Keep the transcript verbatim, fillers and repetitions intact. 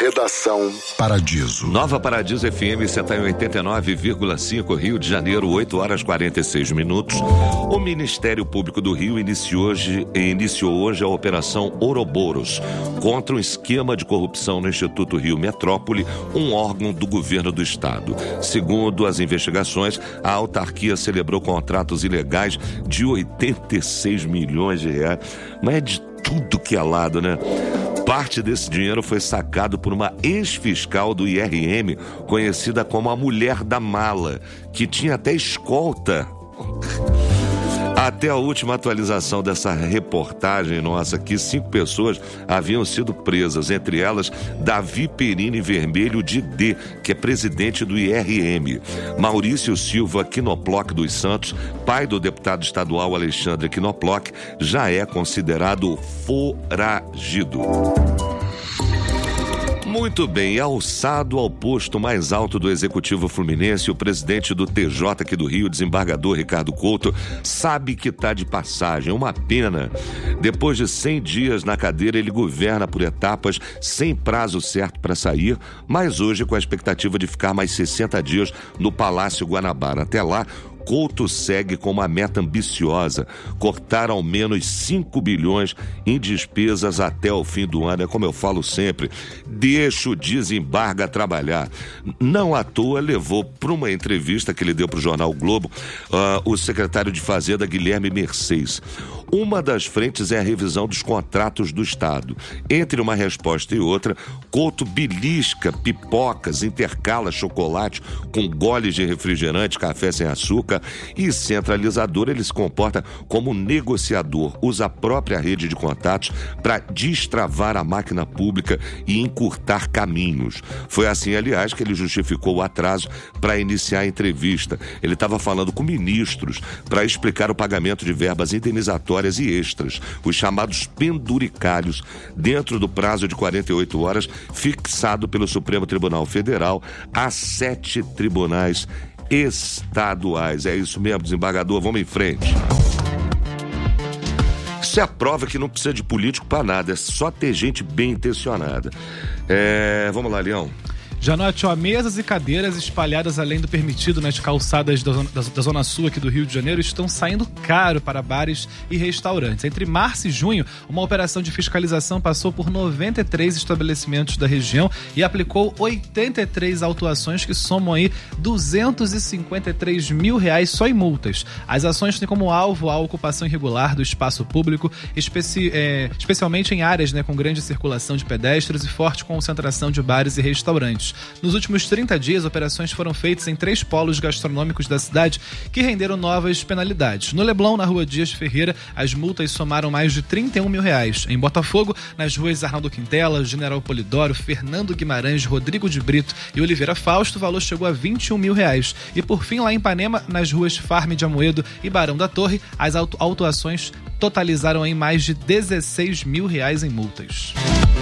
Redação Paradiso. Nova Paradiso F M, você está em oitenta e nove vírgula cinco, Rio de Janeiro, oito horas e quarenta e seis minutos. O Ministério Público do Rio iniciou hoje, iniciou hoje a Operação Ouroboros contra um esquema de corrupção no Instituto Rio Metrópole, um órgão do governo do estado. Segundo as investigações, a autarquia celebrou contratos ilegais de oitenta e seis milhões de reais. Mas é de tudo que é lado, né? Parte desse dinheiro foi sacado por uma ex-fiscal do I R M, conhecida como a Mulher da Mala, que tinha até escolta. Até a última atualização dessa reportagem nossa aqui, cinco pessoas haviam sido presas, entre elas Davi Perini Vermelho de D, que é presidente do I R M. Maurício Silva Quinoploc dos Santos, pai do deputado estadual Alexandre Quinoploc, já é considerado foragido. Muito bem, alçado ao posto mais alto do Executivo Fluminense, o presidente do T J aqui do Rio, desembargador Ricardo Couto, sabe que está de passagem, uma pena. Depois de cem dias na cadeira, ele governa por etapas, sem prazo certo para sair, mas hoje com a expectativa de ficar mais sessenta dias no Palácio Guanabara. Até lá, Couto segue com uma meta ambiciosa, cortar ao menos cinco bilhões em despesas até o fim do ano. É como eu falo sempre, deixa o desembarga trabalhar. Não à toa levou para uma entrevista que ele deu para o jornal o Globo, uh, o secretário de Fazenda Guilherme Mercedes. Uma das frentes é a revisão dos contratos do Estado. Entre uma resposta e outra, Couto belisca pipocas, intercala chocolate com goles de refrigerante, café sem açúcar, e centralizador. Ele se comporta como negociador, usa a própria rede de contatos para destravar a máquina pública e encurtar caminhos. Foi assim, aliás, que ele justificou o atraso para iniciar a entrevista. Ele estava falando com ministros para explicar o pagamento de verbas indenizatórias e extras, os chamados penduricalhos, dentro do prazo de quarenta e oito horas fixado pelo Supremo Tribunal Federal a sete tribunais estaduais. É isso mesmo, desembargador, vamos em frente. Isso é a prova que não precisa de político para nada, é só ter gente bem intencionada. É, vamos lá, Leão. Janote, ó, mesas e cadeiras espalhadas além do permitido nas calçadas da zona, da, da zona sul aqui do Rio de Janeiro estão saindo caro para bares e restaurantes. Entre março e junho, uma operação de fiscalização passou por noventa e três estabelecimentos da região e aplicou oitenta e três autuações que somam aí duzentos e cinquenta e três mil reais só em multas. As ações têm como alvo a ocupação irregular do espaço público, especi, é, especialmente em áreas, né, com grande circulação de pedestres e forte concentração de bares e restaurantes. Nos últimos trinta dias, operações foram feitas em três polos gastronômicos da cidade que renderam novas penalidades. No Leblon, na rua Dias Ferreira, as multas somaram mais de trinta e um mil reais. Em Botafogo, nas ruas Arnaldo Quintela, General Polidoro, Fernando Guimarães, Rodrigo de Brito e Oliveira Fausto, o valor chegou a vinte e um mil reais. E por fim, lá em Ipanema, nas ruas Farm de Amoedo e Barão da Torre, as auto- autuações totalizaram em mais de dezesseis mil reais em multas.